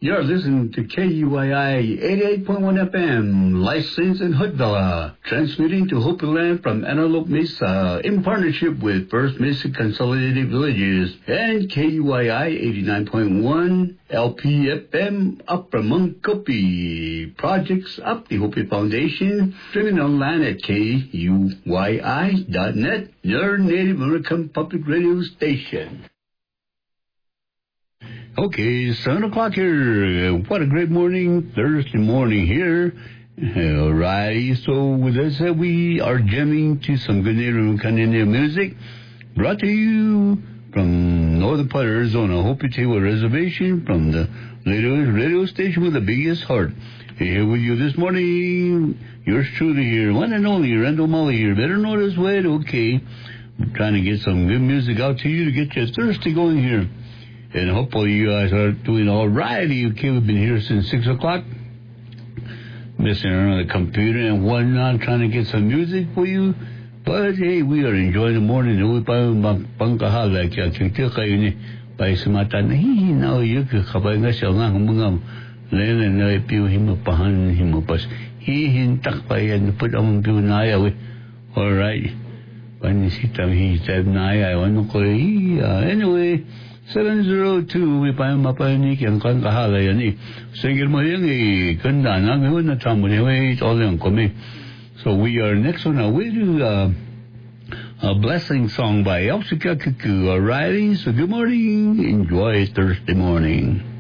You're listening to KUYI 88.1 FM, licensed in Hoodville, transmitting to Hopi Land from Antelope Mesa in partnership with First Mesa Consolidated Villages and KUYI 89.1 LPFM up from Munkopi. Projects up the Hopi Foundation, streaming online at KUYI.net, your Native American public radio station. Okay, 7 o'clock here. What a great morning, Thursday morning here. Alrighty, so with that said, we are jamming to some good Native American Indian music, brought to you from northern part of Arizona, Hopi Table Reservation, from the radio station with the biggest heart. Here with you this morning, yours truly here, one and only, Randall Mully here, better know this way, okay. I'm trying to get some good music out to you to get you thirsty going here. And hopefully you guys are doing all right. Okay, we've been here since 6 o'clock. Messing around on the computer and whatnot, trying to get some music for you. But hey, we are enjoying the morning. We pangkahala kaya kaya kayo ni paisimatan. Hey, now you kabay nga siya nga humangam. Lele na ipiw himapahan himapas. Hihintak pa yan. Put ang piw na ayaw. Alright. Panisita hihitab na ayaw. Ano ko anyway. 702, we pa mapanik ang kahala yan eh. Sige mo yung ganda na ngayon na tamo niya, it's all yung kami. So we are next on our way to a blessing song by Elsie Kuku. Alrighty, so good morning, enjoy Thursday morning.